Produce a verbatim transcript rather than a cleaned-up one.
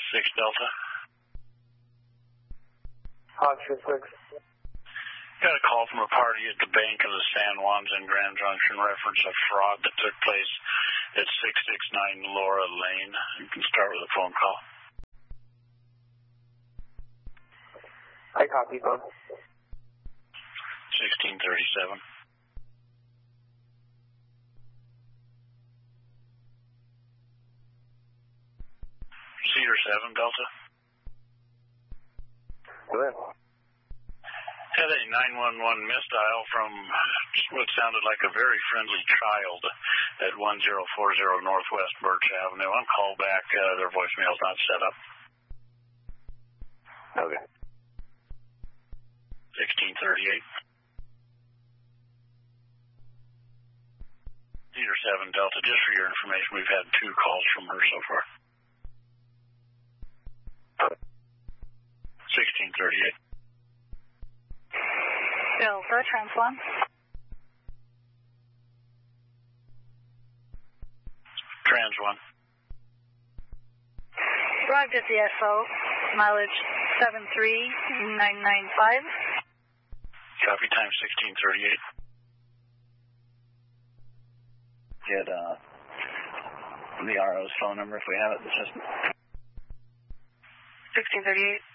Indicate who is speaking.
Speaker 1: six Delta.
Speaker 2: Oscar six.
Speaker 1: Got a call from a party at the bank of the San Juans in Grand Junction, reference a fraud that took place at six six nine Laura Lane. You can start with a phone call.
Speaker 2: I copy, phone.
Speaker 1: sixteen thirty-seven. Cedar seven Delta.
Speaker 2: Go ahead.
Speaker 1: Had a nine one one misdial from what sounded like a very friendly child at one zero four zero Northwest Birch Avenue. On call back, uh, their voicemail's not set up.
Speaker 2: Okay.
Speaker 1: sixteen thirty-eight. Cedar seven Delta, just for your information, we've had two calls from her so far. sixteen thirty-eight.
Speaker 3: Delta, trans one.
Speaker 1: Trans one.
Speaker 3: Arrived at the S O, mileage seven three nine nine five.
Speaker 1: Copy, time sixteen thirty-eight.
Speaker 4: Get uh, the R O's phone number if we have it in the system.
Speaker 3: sixteen thirty-eight.